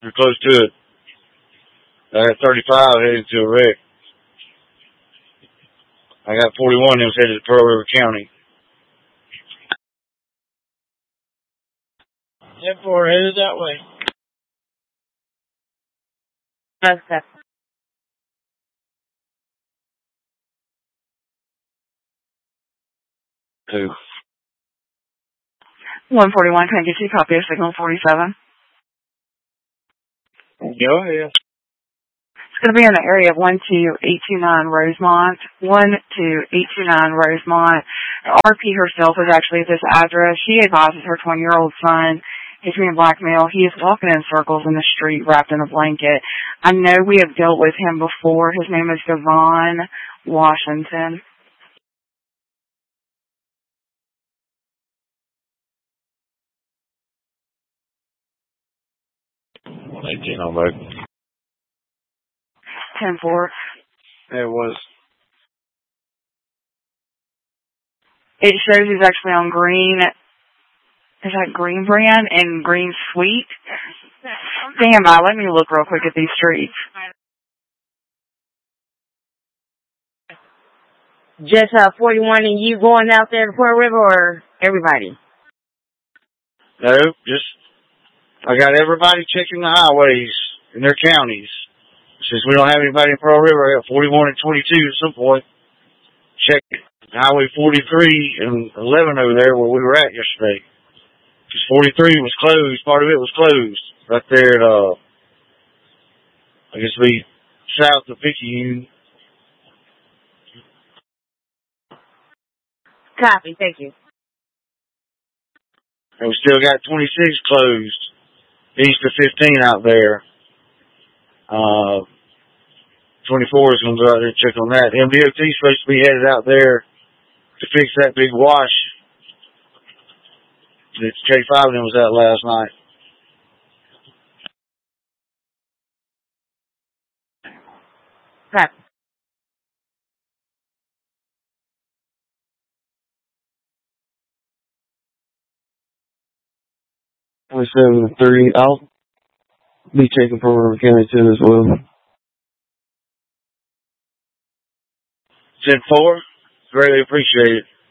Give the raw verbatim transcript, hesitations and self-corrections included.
We're close to it. I got thirty-five headed to a wreck. I got forty-one that was headed to Pearl River County. ten four headed that way. Okay. Two. one forty-one, can I get you a copy of signal forty-seven? Go ahead. It's going to be in the area of one two eight two nine Rosemont. one two eight two nine Rosemont. R P herself is actually at this address. She advises her twenty-year-old son is being blackmailed. He is walking in circles in the street wrapped in a blanket. I know we have dealt with him before. His name is Devon Washington. eighteen on both. ten four. It was. It shows he's actually on Green. Is that Green Brand and Green Sweet? Stand by. Let me look real quick at these streets. Just uh, forty-one and you going out there to Pearl River, or everybody? No, just, I got everybody checking the highways in their counties. Since we don't have anybody in Pearl River, I got forty-one and twenty-two at some point. Check Highway forty-three and eleven over there where we were at yesterday. Because forty-three was closed, part of it was closed. Right there at, uh, I guess we south of Picayune. Copy, thank you. And we still got twenty-six closed, east of fifteen out there. Uh, twenty-four is going to go out there and check on that. M D O T is supposed to be headed out there to fix that big wash that K five of them was at last night. Copy. twenty-seven three. I'll be checking Pearl River County too as well. ten four, greatly appreciate it.